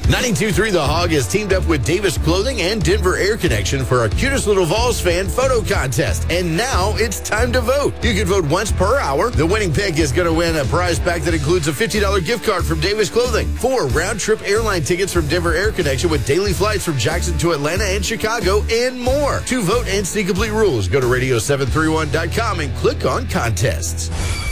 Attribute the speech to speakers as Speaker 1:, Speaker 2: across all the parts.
Speaker 1: 92.3 The Hog has teamed up with Davis Clothing and Denver Air Connection for our Cutest Little Vols fan photo contest. And now it's time to vote. You can vote once per hour. The winning pick is going to win a prize pack that includes a $50 gift card from Davis Clothing, 4 round-trip airline tickets from Denver Air Connection with daily flights from Jackson to Atlanta and Chicago, and more. To vote and see complete rules, go to radio731.com and click on contests.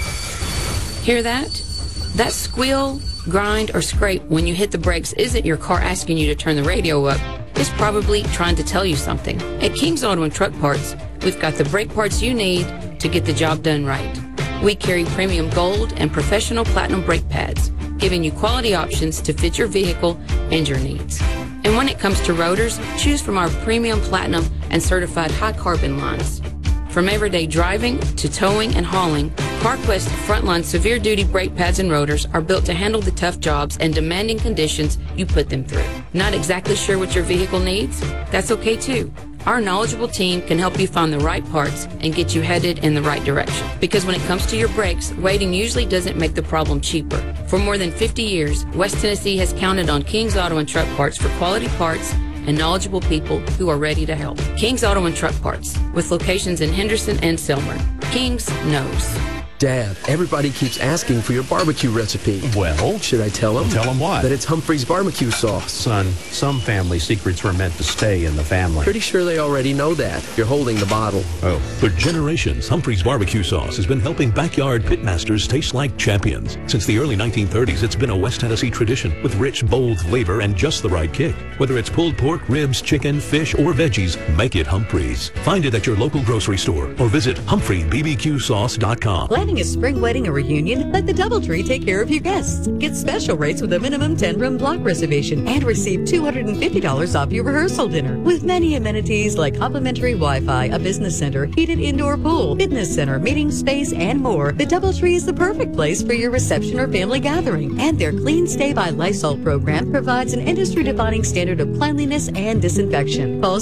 Speaker 2: Hear that? That squeal, grind, or scrape when you hit the brakes isn't your car asking you to turn the radio up. It's probably trying to tell you something. At King's Auto and Truck Parts, we've got the brake parts you need to get the job done right. We carry premium gold and professional platinum brake pads, giving you quality options to fit your vehicle and your needs. And when it comes to rotors, choose from our premium platinum and certified high carbon lines. From everyday driving to towing and hauling, CarQuest Frontline Severe Duty brake pads and rotors are built to handle the tough jobs and demanding conditions you put them through. Not exactly sure what your vehicle needs? That's okay too. Our knowledgeable team can help you find the right parts and get you headed in the right direction. Because when it comes to your brakes, waiting usually doesn't make the problem cheaper. For more than 50 years, West Tennessee has counted on King's Auto and Truck Parts for quality parts and knowledgeable people who are ready to help. King's Auto and Truck Parts, with locations in Henderson and Selmer. King's knows.
Speaker 3: Dad, everybody keeps asking for your barbecue recipe.
Speaker 4: Well,
Speaker 3: should I tell them?
Speaker 4: Tell them what?
Speaker 3: That it's Humphrey's barbecue sauce.
Speaker 4: Son, some family secrets were meant to stay in the family.
Speaker 3: Pretty sure they already know that. You're holding the bottle.
Speaker 4: Oh.
Speaker 5: For generations, Humphrey's barbecue sauce has been helping backyard pitmasters taste like champions. Since the early 1930s, it's been a West Tennessee tradition with rich, bold flavor and just the right kick. Whether it's pulled pork, ribs, chicken, fish, or veggies, make it Humphrey's. Find it at your local grocery store or visit HumphreyBBQSauce.com.
Speaker 6: Planning a spring wedding or reunion? Let the DoubleTree take care of your guests. Get special rates with a minimum 10-room block reservation and receive $250 off your rehearsal dinner. With many amenities like complimentary Wi-Fi, a business center, heated indoor pool, fitness center, meeting space, and more, the DoubleTree is the perfect place for your reception or family gathering. And their Clean Stay by Lysol program provides an industry-defining standard of cleanliness and disinfection. Call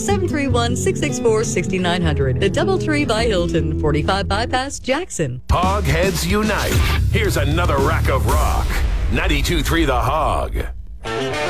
Speaker 6: 731-664-6900. The DoubleTree by Hilton, 45 Bypass, Jackson.
Speaker 7: Hogheads unite. Here's another rack of rock. 92.3 The Hog.